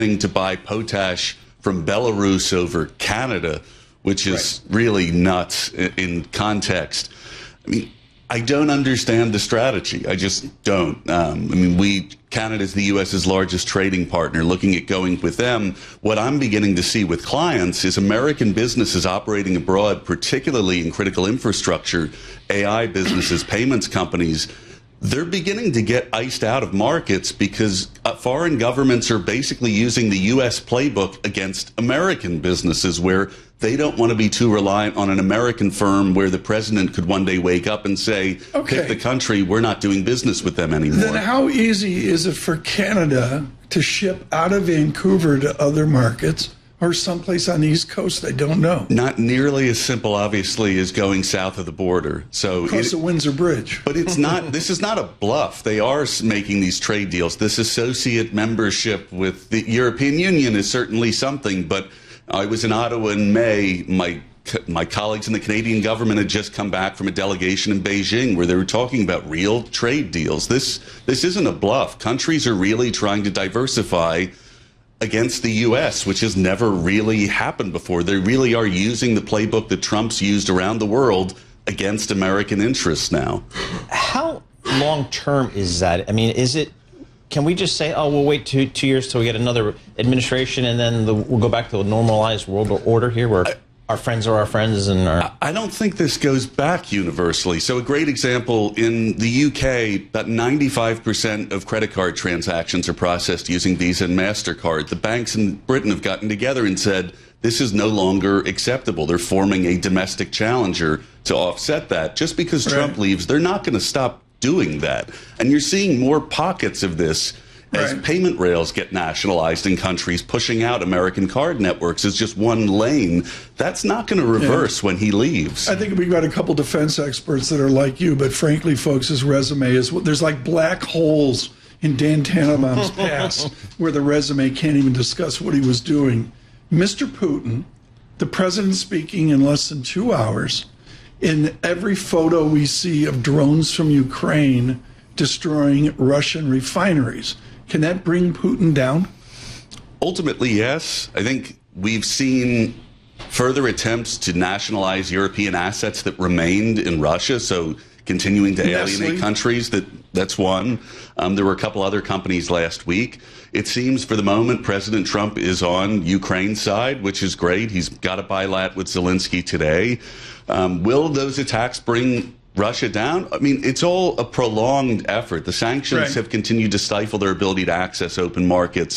to buy potash from Belarus over Canada, which is really nuts in context. I mean, I don't understand the strategy. I just don't. Canada's the U.S.'s largest trading partner. Looking at going with them, what I'm beginning to see with clients is American businesses operating abroad, particularly in critical infrastructure, AI businesses, payments companies. They're beginning to get iced out of markets because foreign governments are basically using the U.S. playbook against American businesses, where they don't want to be too reliant on an American firm where the president could one day wake up and say, pick the country, we're not doing business with them anymore. Then how easy is it for Canada to ship out of Vancouver to other markets or someplace on the East Coast? I don't know. Not nearly as simple, obviously, as going south of the border. So across the Windsor Bridge. But it's not. This is not a bluff. They are making these trade deals. This associate membership with the European Union is certainly something. But I was in Ottawa in May. My colleagues in the Canadian government had just come back from a delegation in Beijing where they were talking about real trade deals. This isn't a bluff. Countries are really trying to diversify against the U.S., which has never really happened before. They really are using the playbook that Trump's used around the world against American interests now. How long-term is that? I mean, can we just say, oh, we'll wait two years till we get another administration and then we'll go back to a normalized world order here where our friends are our friends? I don't think this goes back universally. So a great example, in the UK, about 95% of credit card transactions are processed using Visa and MasterCard. The banks in Britain have gotten together and said, this is no longer acceptable. They're forming a domestic challenger to offset that. Just because Trump leaves, they're not going to stop doing that. And you're seeing more pockets of this as payment rails get nationalized in countries, pushing out American card networks as just one lane. That's not going to reverse when he leaves. I think we've got a couple defense experts that are like you, but frankly, folks, his resume is, there's like black holes in Dan Tannenbaum's past where the resume can't even discuss what he was doing. Mr. Putin, the president speaking in less than 2 hours, in every photo we see of drones from Ukraine destroying Russian refineries. Can that bring Putin down? Ultimately, yes. I think we've seen further attempts to nationalize European assets that remained in Russia, so continuing to alienate countries, that's one. There were a couple other companies last week. It seems for the moment President Trump is on Ukraine's side, which is great. He's got a bilat with Zelensky today. Will those attacks bring Russia down? I mean, it's all a prolonged effort. The sanctions have continued to stifle their ability to access open markets.